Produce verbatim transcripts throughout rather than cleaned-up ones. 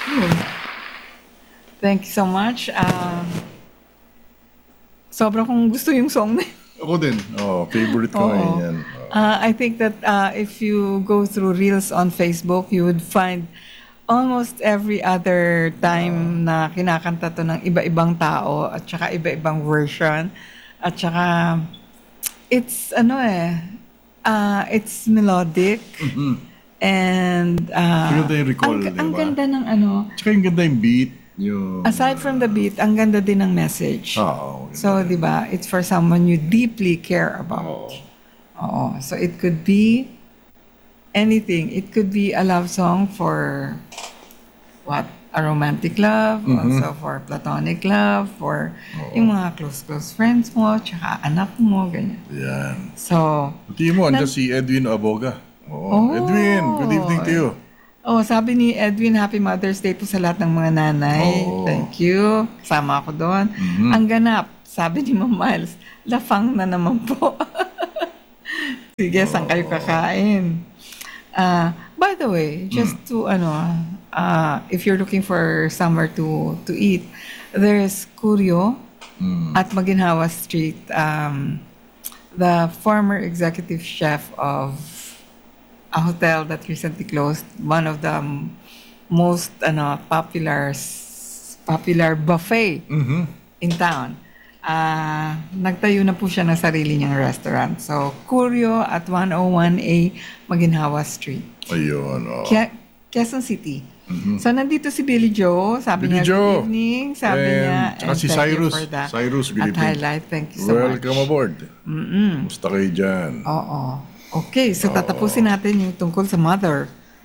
Thank you so much. Um, sobrang kong gusto yung song na yun. Ako din. Oh, favorite ko ngayon Oo. yan. Oh. Uh, I think that uh, if you go through Reels on Facebook, you would find almost every other time na kinakanta to ng iba-ibang tao at saka iba-ibang version. At saka, it's ano eh, uh, it's melodic. And uh, Maganda yung recall, ang, di ang ba? ganda ng ano, Tsaka yung ganda yung beat. Yung... aside from the beat, ang ganda din ng message. Oo. So, di ba, it's for someone you deeply care about. Oo. So, it could be anything. It could be a love song for what? A romantic love, also for platonic love, for yung mga close-close friends mo, tsaka anak mo, ganyan. Yan. So, Pati mo, andyan Nan- si Edwin Aboga. Oo. Oh. Edwin, good evening to you. oh, sabi ni Edwin, Happy Mother's Day po sa lahat ng mga nanay. Oo. Thank you. Kasama ako doon. Ang ganap, sabi ni Ma'am Miles, lafang na naman po. Sige, saan kayo kakain? Uh, by the way, just to, ano, uh, if you're looking for somewhere to to eat, there's Curio at Maginhawa Street. Um, the former executive chef of a hotel that recently closed, one of the m- most ano, popular s- popular buffet in town. Ah, nagtayo na po siya ng sarili niyang restaurant. So, Curio at one oh one A Maginhawa Street, Ayun, oh. Quie- Quezon City. So, nandito si Billy Joe. Sabi Billy niya, Joe. good evening. Sabi And niya, tsaka si thank you Cyrus. for the Cyrus, good at evening. highlight. Thank you so Welcome much. aboard. Musta kayo dyan? Oo. Okay, so tatapusin natin yung tungkol sa mother.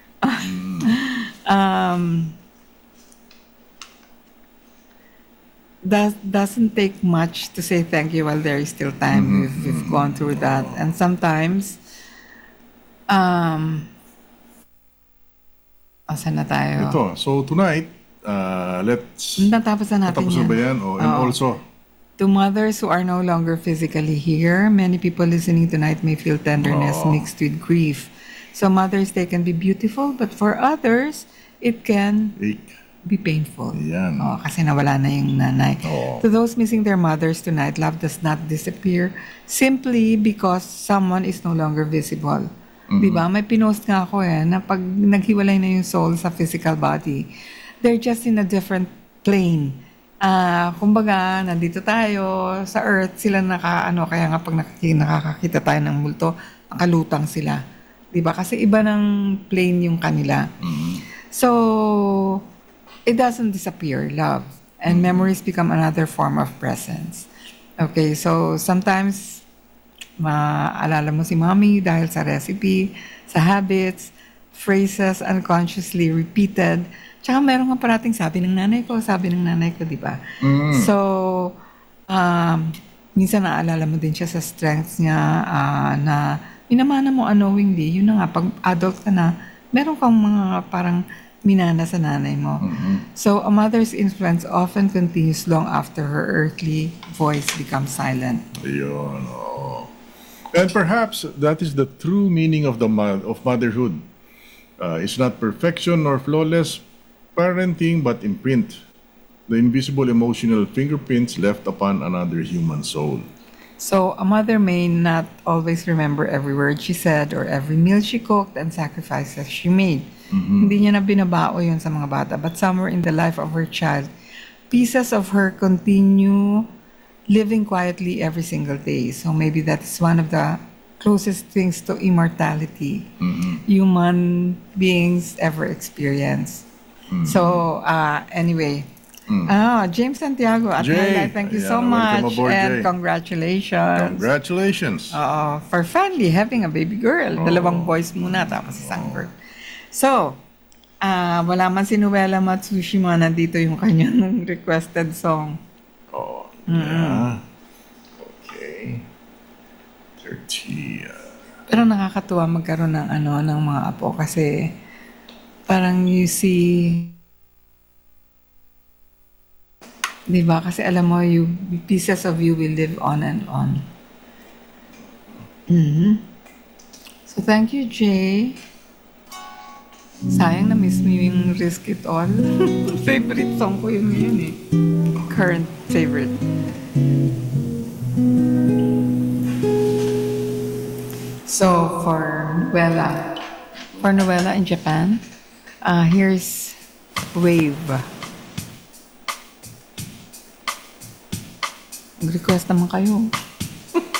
um, that doesn't take much to say thank you while there is still time. We've, we've gone through that. And sometimes, um, asan na tayo? Ito, so tonight, uh, let's... Natapos na natin Tapos na yan. ba yan? Oh, and Oo. also, To mothers who are no longer physically here, many people listening tonight may feel tenderness mixed with grief. So Mother's Day can be beautiful, but for others, it can ache. be painful. Yan. Oh, kasi nawala na yung nanay. Oo. To those missing their mothers tonight, love does not disappear simply because someone is no longer visible. Di ba? May pinost nga ako eh, na pag naghiwalay na yung soul sa physical body, they're just in a different plane. Ah, kumbaga, nandito tayo sa earth, sila naka, ano, kaya nga pag nakaki- nakakakita tayo ng multo, nakalutang sila. Di ba? Kasi iba ng plane yung kanila. So, it doesn't disappear, love. And memories become another form of presence. Okay, so sometimes, maalala mo si mommy dahil sa recipe, sa habits, phrases unconsciously repeated. Tsaka meron nga parating sabi ng nanay ko, sabi ng nanay ko, di ba? So, um, minsan naalala mo din siya sa strengths niya ah, na minamana mo unknowingly. Yun na nga, pag adult ka na, meron kang mga parang minana sa nanay mo. So, a mother's influence often continues long after her earthly voice becomes silent. Ayun, oo. And perhaps that is the true meaning of the mo- of motherhood. Uh, it's not perfection nor flawless parenting, but imprint. The invisible emotional fingerprints left upon another human soul. So, a mother may not always remember every word she said or every meal she cooked and sacrifices she made. Hindi niya na binabao yun sa mga bata. But somewhere in the life of her child, pieces of her continue living quietly every single day. So maybe that's one of the closest things to immortality human beings ever experience. So, uh, anyway, ah, James Santiago at Jay, Highlight, thank you so ayan, welcome much aboard, and Jay. congratulations. Congratulations. Oo, for finally having a baby girl. Dalawang boys muna, tapos isang girl. So, ah wala man si Noela Matsushima, nandito yung kanyang requested song. Oh, yeah. Okay. thirty. uh, Pero nakakatuwa magkaroon ng ano ng mga apo kasi parang you see, 'di ba? Kasi alam mo, you pieces of you will live on and on. Mhm. So thank you, Jay. Sayang na miss mo yung Risk It All. Favorite song ko yun ngayon eh. Current favorite. So, for Noella, for Noella in Japan, uh, here's Wave. Mag-request naman kayo.